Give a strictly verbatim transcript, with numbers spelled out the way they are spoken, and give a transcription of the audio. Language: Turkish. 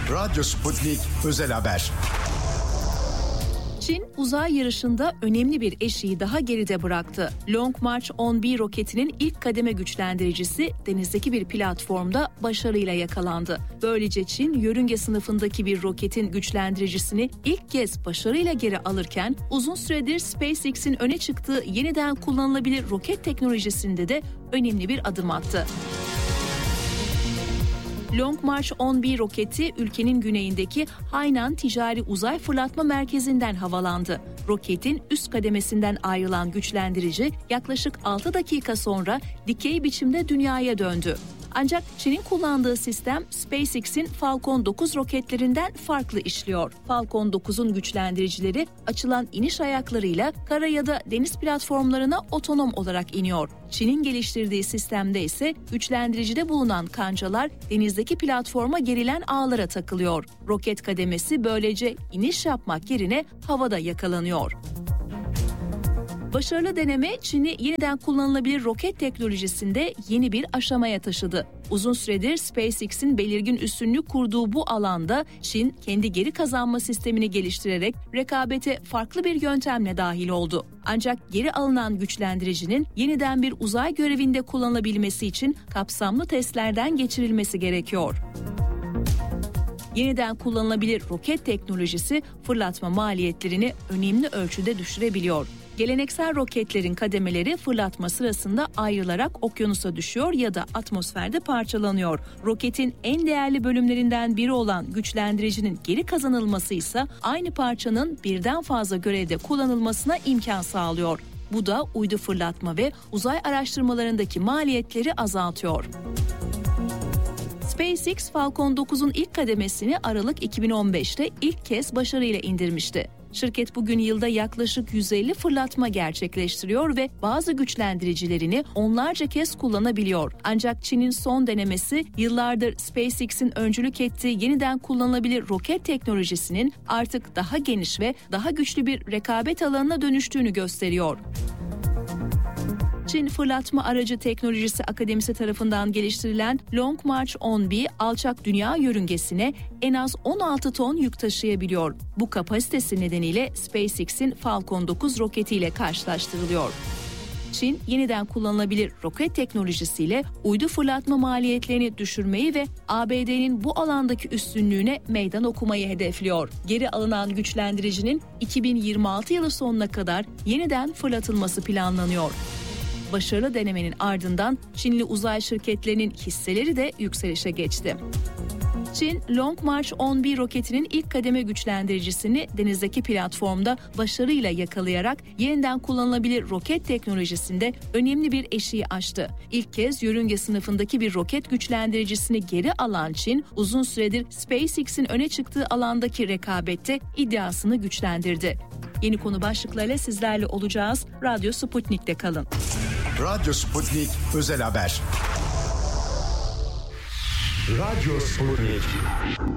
Radyo Sputnik Özel Haber. Çin uzay yarışında önemli bir eşiği daha geride bıraktı. Long March on bir roketinin ilk kademe güçlendiricisi denizdeki bir platformda başarıyla yakalandı. Böylece Çin yörünge sınıfındaki bir roketin güçlendiricisini ilk kez başarıyla geri alırken uzun süredir SpaceX'in öne çıktığı yeniden kullanılabilir roket teknolojisinde de önemli bir adım attı. Long March on bir roketi ülkenin güneyindeki Hainan Ticari Uzay Fırlatma Merkezi'nden havalandı. Roketin üst kademesinden ayrılan güçlendirici yaklaşık altı dakika sonra dikey biçimde dünyaya döndü. Ancak Çin'in kullandığı sistem SpaceX'in Falcon dokuz roketlerinden farklı işliyor. Falcon dokuzun güçlendiricileri açılan iniş ayaklarıyla kara ya da deniz platformlarına otonom olarak iniyor. Çin'in geliştirdiği sistemde ise güçlendiricide bulunan kancalar denizdeki platforma gerilen ağlara takılıyor. Roket kademesi böylece iniş yapmak yerine havada yakalanıyor. Başarılı deneme Çin'i yeniden kullanılabilir roket teknolojisinde yeni bir aşamaya taşıdı. Uzun süredir SpaceX'in belirgin üstünlük kurduğu bu alanda Çin kendi geri kazanma sistemini geliştirerek rekabete farklı bir yöntemle dahil oldu. Ancak geri alınan güçlendiricinin yeniden bir uzay görevinde kullanılabilmesi için kapsamlı testlerden geçirilmesi gerekiyor. Yeniden kullanılabilir roket teknolojisi fırlatma maliyetlerini önemli ölçüde düşürebiliyor. Geleneksel roketlerin kademeleri fırlatma sırasında ayrılarak okyanusa düşüyor ya da atmosferde parçalanıyor. Roketin en değerli bölümlerinden biri olan güçlendiricinin geri kazanılması ise aynı parçanın birden fazla görevde kullanılmasına imkan sağlıyor. Bu da uydu fırlatma ve uzay araştırmalarındaki maliyetleri azaltıyor. SpaceX Falcon dokuzun ilk kademesini Aralık iki bin on beşte ilk kez başarıyla indirmişti. Şirket bugün yılda yaklaşık yüz elli fırlatma gerçekleştiriyor ve bazı güçlendiricilerini onlarca kez kullanabiliyor. Ancak Çin'in son denemesi yıllardır SpaceX'in öncülük ettiği yeniden kullanılabilir roket teknolojisinin artık daha geniş ve daha güçlü bir rekabet alanına dönüştüğünü gösteriyor. Çin Fırlatma Aracı Teknolojisi Akademisi tarafından geliştirilen Long March on bir alçak dünya yörüngesine en az on altı ton yük taşıyabiliyor. Bu kapasitesi nedeniyle SpaceX'in Falcon dokuz roketiyle karşılaştırılıyor. Çin yeniden kullanılabilir roket teknolojisiyle uydu fırlatma maliyetlerini düşürmeyi ve A B D'nin bu alandaki üstünlüğüne meydan okumayı hedefliyor. Geri alınan güçlendiricinin iki bin yirmi altı yılı sonuna kadar yeniden fırlatılması planlanıyor. Başarılı denemenin ardından Çinli uzay şirketlerinin hisseleri de yükselişe geçti. Çin, Long March on bir roketinin ilk kademe güçlendiricisini denizdeki platformda başarıyla yakalayarak yeniden kullanılabilir roket teknolojisinde önemli bir eşiği aştı. İlk kez yörünge sınıfındaki bir roket güçlendiricisini geri alan Çin, uzun süredir SpaceX'in öne çıktığı alandaki rekabette iddiasını güçlendirdi. Yeni konu başlıklarıyla sizlerle olacağız. Radyo Sputnik'te kalın. Radyo Sputnik Özel Haber. Radyo Sputnik.